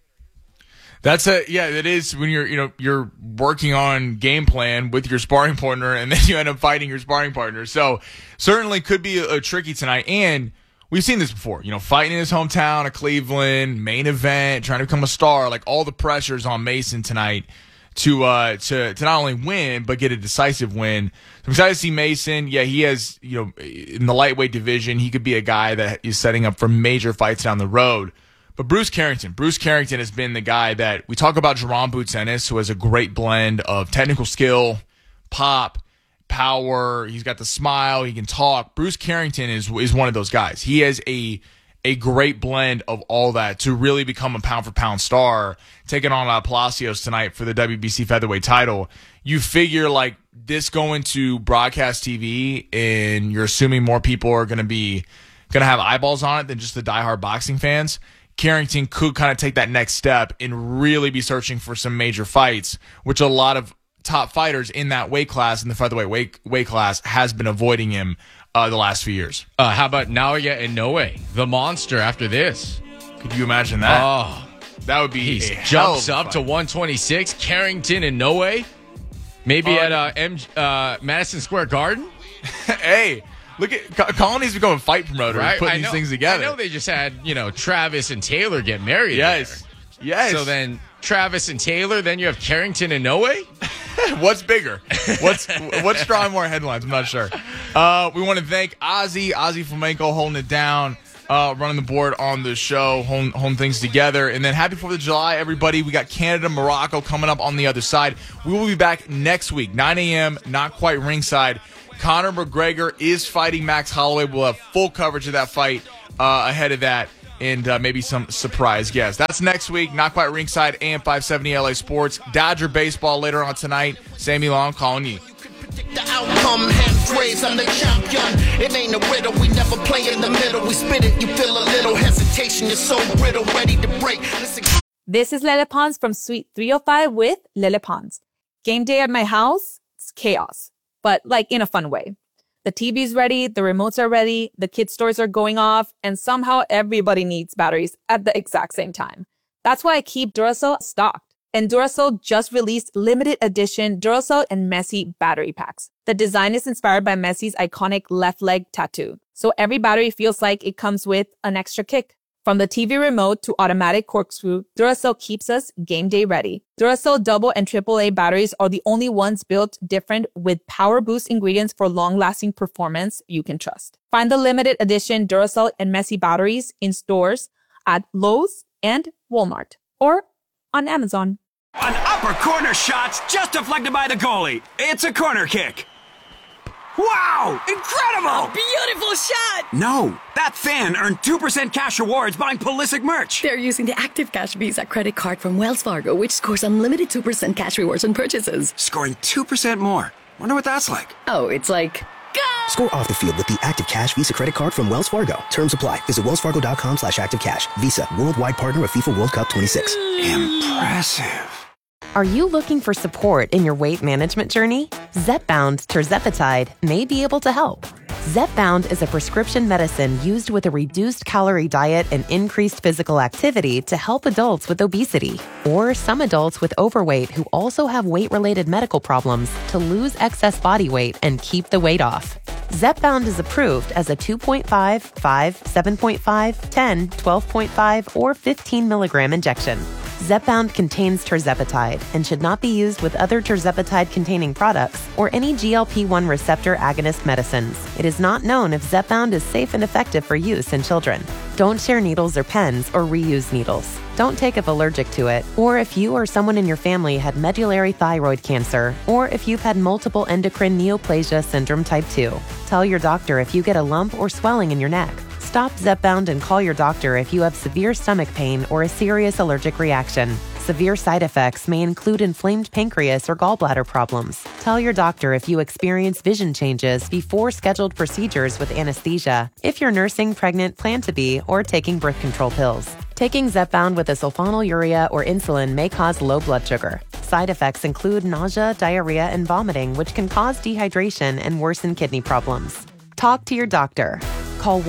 It is when you're working on game plan with your sparring partner and then you end up fighting your sparring partner. So certainly could be a tricky tonight. And we've seen this before, fighting in his hometown of Cleveland, main event, trying to become a star, all the pressures on Mason tonight to not only win, but get a decisive win. So I'm excited to see Mason. Yeah, he has, in the lightweight division, he could be a guy that is setting up for major fights down the road. But Bruce Carrington has been the guy that we talk about. Jaron Boots Ennis, who has a great blend of technical skill, pop, power. He's got the smile. He can talk. Bruce Carrington is one of those guys. He has a great blend of all that to really become a pound-for-pound star, taking on Palacios tonight for the WBC featherweight title. You figure this going to broadcast TV, and you're assuming more people are going to have eyeballs on it than just the diehard boxing fans. Carrington could kind of take that next step and really be searching for some major fights, which a lot of top fighters in that weight class, in the featherweight weight class, has been avoiding him the last few years. How about Naoya Inoue, the monster after this? Could you imagine that? Oh, that would be he jumps up to 126. Carrington Inoue, maybe at Madison Square Garden. Hey. Look at Colony's become a fight promoter, right? Putting these things together. I know they just had, Travis and Taylor get married. Yes. There. Yes. So then Travis and Taylor, then you have Carrington and Inoue? What's bigger? What's drawing more headlines? I'm not sure. We want to thank Ozzy Flamenco holding it down, running the board on the show, holding things together. And then happy 4th of July, everybody. We got Canada, Morocco coming up on the other side. We will be back next week, 9 a.m., not quite ringside. Conor McGregor is fighting Max Holloway. We'll have full coverage of that fight ahead of that, and maybe some surprise guests. That's next week, not quite ringside, AM 570 LA Sports. Dodger baseball later on tonight. Sammy Long calling you. The outcome, hands raised, I'm the champion. It ain't a riddle, we never play in the middle. We spit it, you feel a little hesitation. You're so brittle, ready to break. Listen. This is Lele Pons from Suite 305 with Lele Pons. Game day at my house, it's chaos, but like in a fun way. The TV's ready, the remotes are ready, the kids' stores are going off, and somehow everybody needs batteries at the exact same time. That's why I keep Duracell stocked. And Duracell just released limited edition Duracell and Messi battery packs. The design is inspired by Messi's iconic left leg tattoo. So every battery feels like it comes with an extra kick. From the TV remote to automatic corkscrew, Duracell keeps us game day ready. Duracell double and AAA batteries are the only ones built different with power boost ingredients for long-lasting performance you can trust. Find the limited edition Duracell and Messi batteries in stores at Lowe's and Walmart or on Amazon. An upper corner shot's just deflected by the goalie. It's a corner kick. Wow! Incredible! A beautiful shot! No, that fan earned 2% cash rewards buying Pulisic merch. They're using the Active Cash Visa credit card from Wells Fargo, which scores unlimited 2% cash rewards on purchases. Scoring 2% more. Wonder what that's like. Oh, it's like... Go! Score off the field with the Active Cash Visa credit card from Wells Fargo. Terms apply. Visit wellsfargo.com/activecash. Visa, worldwide partner of FIFA World Cup 26. Impressive. Are you looking for support in your weight management journey? Zepbound tirzepatide may be able to help. Zepbound is a prescription medicine used with a reduced calorie diet and increased physical activity to help adults with obesity or some adults with overweight who also have weight-related medical problems to lose excess body weight and keep the weight off. Zepbound is approved as a 2.5, 5, 7.5, 10, 12.5, or 15 milligram injection. Zepbound contains tirzepatide and should not be used with other tirzepatide-containing products or any GLP-1 receptor agonist medicines. It is not known if Zepbound is safe and effective for use in children. Don't share needles or pens or reuse needles. Don't take if allergic to it, or if you or someone in your family had medullary thyroid cancer, or if you've had multiple endocrine neoplasia syndrome type 2. Tell your doctor if you get a lump or swelling in your neck. Stop Zepbound and call your doctor if you have severe stomach pain or a serious allergic reaction. Severe side effects may include inflamed pancreas or gallbladder problems. Tell your doctor if you experience vision changes before scheduled procedures with anesthesia, if you're nursing, pregnant, plan to be, or taking birth control pills. Taking Zepbound with a sulfonylurea or insulin may cause low blood sugar. Side effects include nausea, diarrhea, and vomiting, which can cause dehydration and worsen kidney problems. Talk to your doctor. Call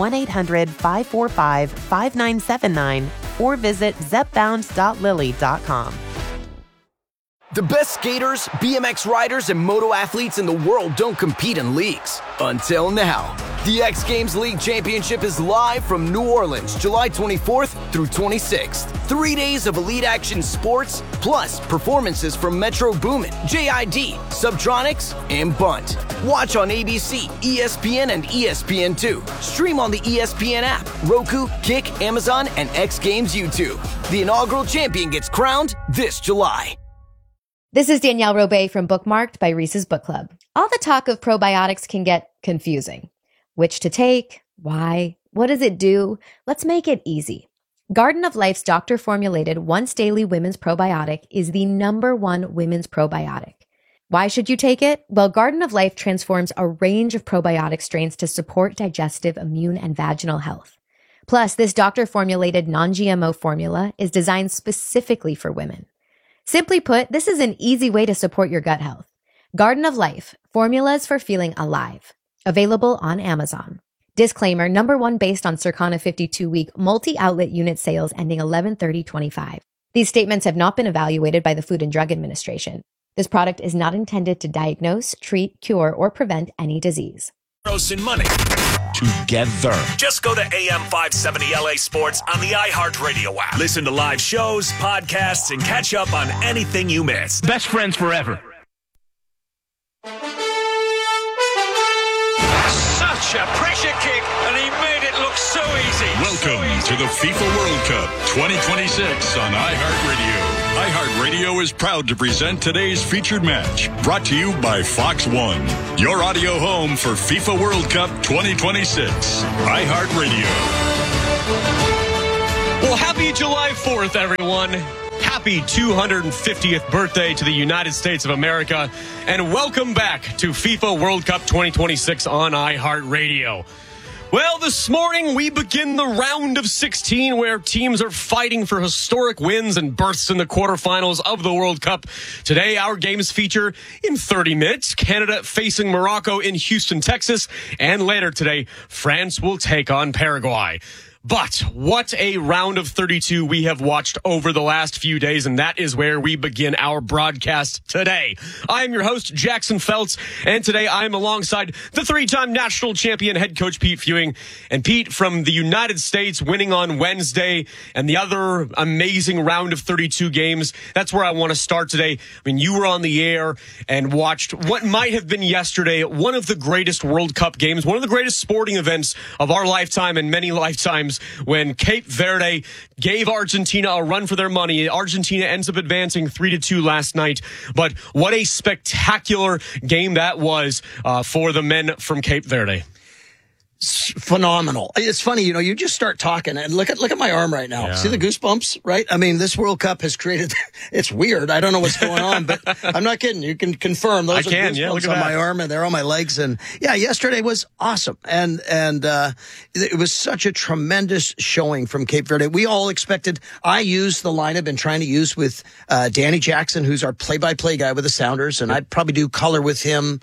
1-800-545-5979 or visit zepbound.lily.com. The best skaters, BMX riders, and moto athletes in the world don't compete in leagues. Until now. The X Games League Championship is live from New Orleans, July 24th through 26th. 3 days of elite action sports, plus performances from Metro Boomin, JID, Subtronics, and Bunt. Watch on ABC, ESPN, and ESPN2. Stream on the ESPN app, Roku, Kick, Amazon, and X Games YouTube. The inaugural champion gets crowned this July. This is Danielle Robay from Bookmarked by Reese's Book Club. All the talk of probiotics can get confusing. Which to take? Why? What does it do? Let's make it easy. Garden of Life's doctor-formulated once-daily women's probiotic is the #1 women's probiotic. Why should you take it? Well, Garden of Life transforms a range of probiotic strains to support digestive, immune, and vaginal health. Plus, this doctor-formulated non-GMO formula is designed specifically for women. Simply put, this is an easy way to support your gut health. Garden of Life, formulas for feeling alive. Available on Amazon. Disclaimer, #1 based on Circana 52-week multi-outlet unit sales ending 11/30/25. These statements have not been evaluated by the Food and Drug Administration. This product is not intended to diagnose, treat, cure, or prevent any disease. And money together. Just go to AM 570 LA Sports on the iHeartRadio app. Listen to live shows, podcasts, and catch up on anything you missed. Best friends forever. a pressure kick, and he made it look so easy. Welcome to the FIFA World Cup 2026 on iHeartRadio. iHeartRadio is proud to present today's featured match, brought to you by Fox One, your audio home for FIFA World Cup 2026. iHeartRadio. Well, happy July 4th, everyone. Happy 250th birthday to the United States of America, and welcome back to FIFA World Cup 2026 on iHeartRadio. Well, this morning we begin the round of 16 where teams are fighting for historic wins and berths in the quarterfinals of the World Cup. Today, our games feature in 30 minutes, Canada facing Morocco in Houston, Texas, and later today, France will take on Paraguay. But what a round of 32 we have watched over the last few days, and that is where we begin our broadcast today. I am your host, Jackson Feltz, and today I am alongside the three-time national champion head coach Pete Fewing. And Pete, from the United States winning on Wednesday and the other amazing round of 32 games, that's where I want to start today. I mean, you were on the air and watched what might have been yesterday one of the greatest World Cup games, one of the greatest sporting events of our lifetime and many lifetimes, when Cape Verde gave Argentina a run for their money. Argentina ends up advancing 3-2 last night. But what a spectacular game that was for the men from Cape Verde. Phenomenal. It's funny, you just start talking and look at my arm right now. Yeah. See the goosebumps, right? I mean, this World Cup has created, it's weird. I don't know what's going on, but I'm not kidding. You can confirm those are goosebumps look at on that. my arm and they're on my legs. And yeah, yesterday was awesome. And it was such a tremendous showing from Cape Verde. We all expected, I used the line I've been trying to use with Danny Jackson, who's our play-by-play guy with the Sounders. And I'd probably do color with him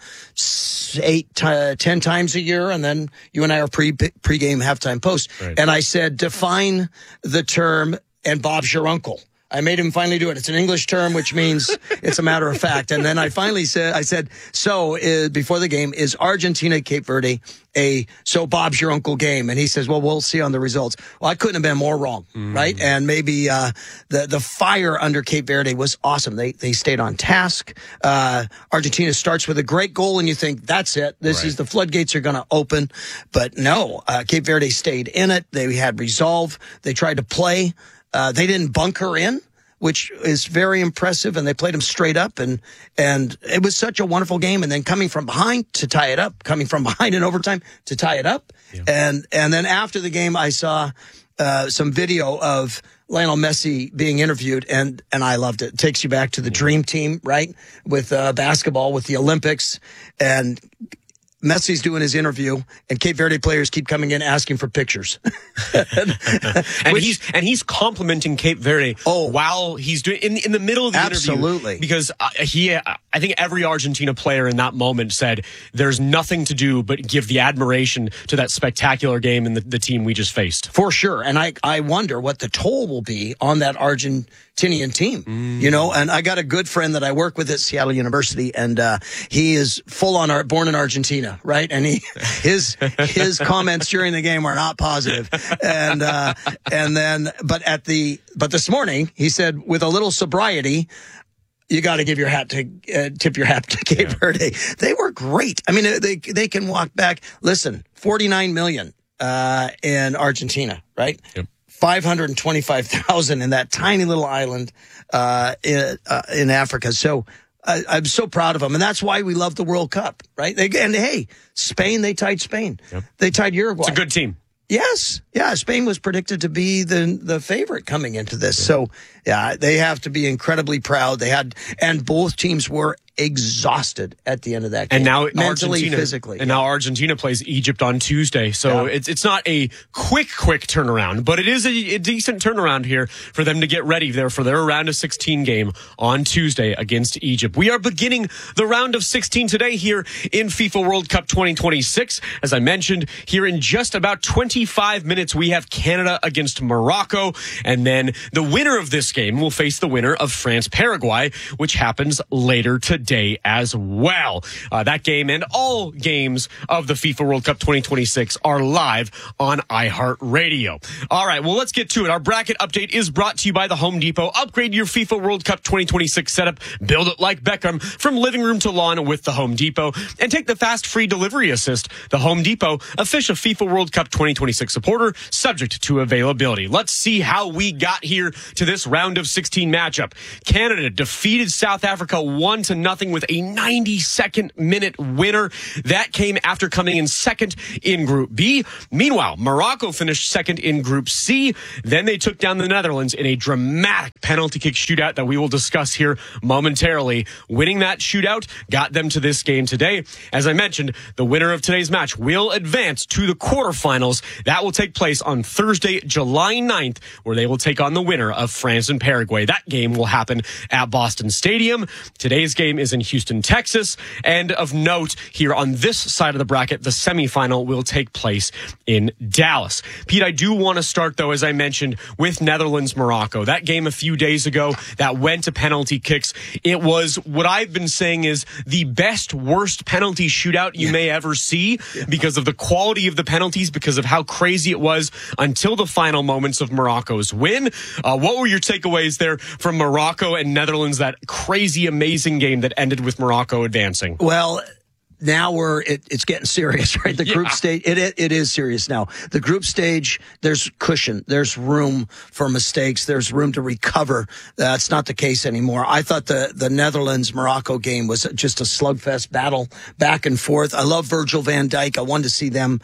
10 times a year. And then you and I are pre-game halftime post. Right. And I said, define the term, and Bob's your uncle. I made him finally do it. It's an English term, which means it's a matter of fact. And then I finally said, so before the game, is Argentina Cape Verde so Bob's your uncle game? And he says, well, we'll see on the results. Well, I couldn't have been more wrong, right? And maybe the fire under Cape Verde was awesome. They stayed on task. Argentina starts with a great goal, and you think, that's it. This is the floodgates are going to open. But no, Cape Verde stayed in it. They had resolve. They tried to play. They didn't bunker in, which is very impressive, and they played them straight up, and it was such a wonderful game. And then coming from behind to tie it up, coming from behind in overtime to tie it up, and then after the game, I saw some video of Lionel Messi being interviewed, and I loved it. It takes you back to the dream team, right, with basketball, with the Olympics, and Messi's doing his interview, and Cape Verde players keep coming in asking for pictures. and he's complimenting Cape Verde while he's doing in the middle of the interview. Because I think every Argentina player in that moment said there's nothing to do but give the admiration to that spectacular game and the team we just faced. For sure. And I wonder what the toll will be on that Argentinian team, and I got a good friend that I work with at Seattle University, and he is full on born in Argentina. Right. And his comments during the game were not positive. But this morning he said, with a little sobriety, you got to give your hat to tip your hat to Cape Verde. They were great. I mean, they can walk back. Listen, 49 million in Argentina, right? Yep. 525,000 in that tiny little island in Africa. So I'm so proud of them, and that's why we love the World Cup, right? Hey, Spain, they tied Spain. Yep. They tied Uruguay. It's a good team. Yes. Yeah, Spain was predicted to be the favorite coming into this. Yeah. So, yeah, they have to be incredibly proud. And both teams were exhausted at the end of that game. And now mentally, physically. And now Argentina plays Egypt on Tuesday. So it's not a quick turnaround, but it is a decent turnaround here for them to get ready there for their round of 16 game on Tuesday against Egypt. We are beginning the round of 16 today here in FIFA World Cup 2026. As I mentioned, here in just about 25 minutes, we have Canada against Morocco. And then the winner of this game will face the winner of France-Paraguay, which happens later today. day as well. That game and all games of the FIFA World Cup 2026 are live on iHeartRadio. All right, well, let's get to it. Our bracket update is brought to you by the Home Depot. Upgrade your FIFA World Cup 2026 setup. Build it like Beckham from living room to lawn with the Home Depot. And take the fast free delivery assist. The Home Depot, official FIFA World Cup 2026 supporter, subject to availability. Let's see how we got here to this round of 16 matchup. Canada defeated South Africa 1-0 with a 92nd minute winner. That came after coming in second in Group B. Meanwhile, Morocco finished second in Group C. Then they took down the Netherlands in a dramatic penalty kick shootout that we will discuss here momentarily. Winning that shootout got them to this game today. As I mentioned, the winner of today's match will advance to the quarterfinals. That will take place on Thursday, July 9th, where they will take on the winner of France and Paraguay. That game will happen at Boston Stadium. Today's game is in Houston, Texas. And of note, here on this side of the bracket, the semifinal will take place in Dallas. Pete, I do want to start, though, as I mentioned, with Netherlands-Morocco. That game a few days ago that went to penalty kicks. It was what I've been saying is the best, worst penalty shootout you may ever see because of the quality of the penalties, because of how crazy it was until the final moments of Morocco's win. What were your takeaways there from Morocco and Netherlands, that crazy, amazing game that ended with Morocco advancing? Well, now it's getting serious, right? The group stage, it is serious now. The group stage, there's cushion, there's room for mistakes, there's room to recover. That's not the case anymore. I thought the Netherlands-Morocco game was just a slugfest battle back and forth. I love Virgil van Dijk. I wanted to see them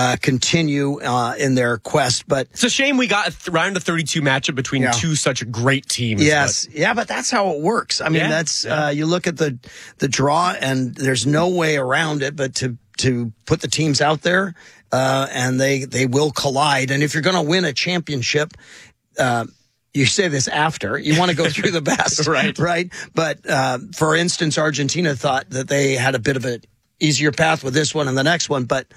continue in their quest, but it's a shame we got a round of 32 matchup between two such great teams. Yes, but that's how it works. I mean, that's you look at the draw, and there's no way around it but to put the teams out there, and they will collide. And if you're going to win a championship, you say this after you want to go through the best, right? But for instance, Argentina thought that they had a bit of an easier path with this one and the next one, but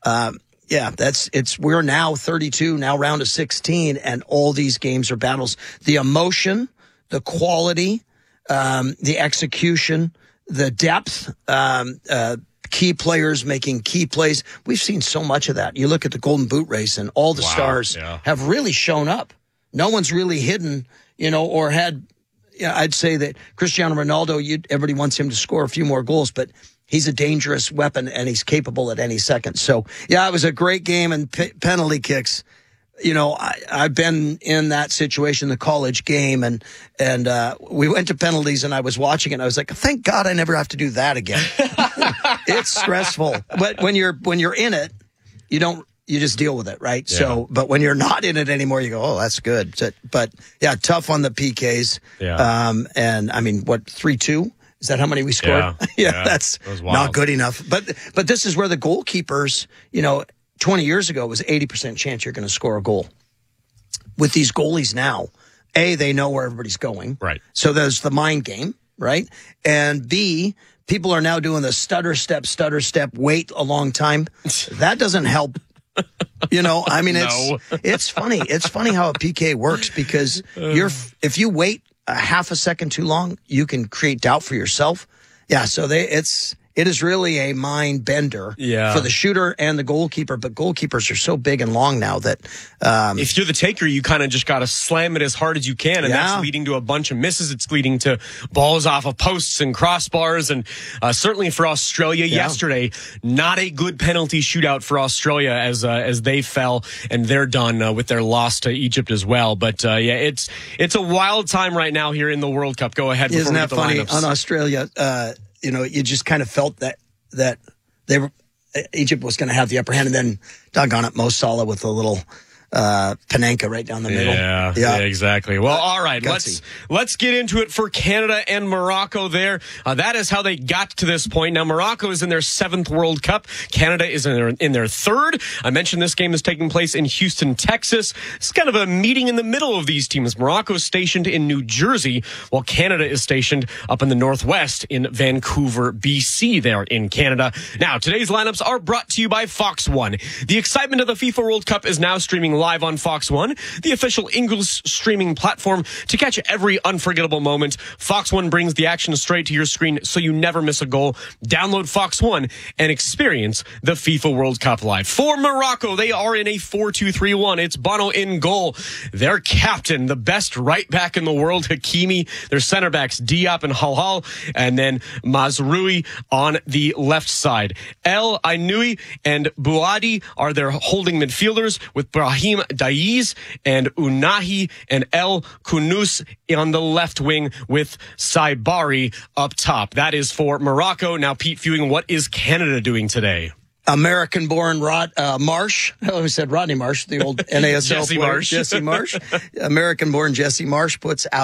we're now 32, now round of 16, and all these games are battles. The emotion, the quality, the execution, the depth, key players making key plays. We've seen so much of that. You look at the Golden Boot race, and all the stars have really shown up. No one's really hidden, or had. I'd say that Cristiano Ronaldo, everybody wants him to score a few more goals, but he's a dangerous weapon, and he's capable at any second. So, it was a great game, and penalty kicks. I've been in that situation, the college game, and we went to penalties, and I was watching it, and I was like, thank God I never have to do that again. It's stressful. But when you're in it, you just deal with it, right? Yeah. So, but when you're not in it anymore, you go, oh, that's good. But tough on the PKs. Yeah. And I mean, 3-2? Is that how many we scored? Yeah. That's not good enough. But this is where the goalkeepers, 20 years ago, it was 80% chance you're going to score a goal. With these goalies now, A, they know where everybody's going. Right. So there's the mind game, right? And B, people are now doing the stutter step, wait a long time. That doesn't help. It's funny. It's funny how a PK works, because if you wait a half a second too long, you can create doubt for yourself. Yeah, so it is really a mind bender for the shooter and the goalkeeper, but goalkeepers are so big and long now that if you're the taker, you kind of just got to slam it as hard as you can, and that's leading to a bunch of misses. It's leading to balls off of posts and crossbars, and certainly for Australia yesterday, not a good penalty shootout for Australia as they fell, and they're done with their loss to Egypt as well. But it's a wild time right now here in the World Cup. Go ahead. Isn't that funny on Australia? You just kind of felt that Egypt was going to have the upper hand, and then doggone it, Mo Salah with a little Panenka right down the middle. Yeah, exactly. Well, all right, let's get into it for Canada and Morocco there. That is how they got to this point. Now, Morocco is in their 7th World Cup. Canada is in their 3rd. I mentioned this game is taking place in Houston, Texas. It's kind of a meeting in the middle of these teams. Morocco is stationed in New Jersey, while Canada is stationed up in the Northwest in Vancouver, BC there in Canada. Now, today's lineups are brought to you by Fox One. The excitement of the FIFA World Cup is now streaming live on Fox One, the official English streaming platform, to catch every unforgettable moment. Fox One brings the action straight to your screen so you never miss a goal. Download Fox One and experience the FIFA World Cup live. For Morocco, they are in a 4-2-3-1. It's Bono in goal. Their captain, the best right back in the world, Hakimi. Their center backs, Diop and Halhal, and then Mazraoui on the left side. El Ainoui and Bouadi are their holding midfielders, with Brahim Diaz and Unahi and El Kounnous on the left wing, with Saibari up top. That is for Morocco. Now, Pete Fewing, what is Canada doing today? American-born Marsh. I always said Rodney Marsh, the old NASL Jesse player. Marsh. Jesse Marsh. American-born Jesse Marsh puts out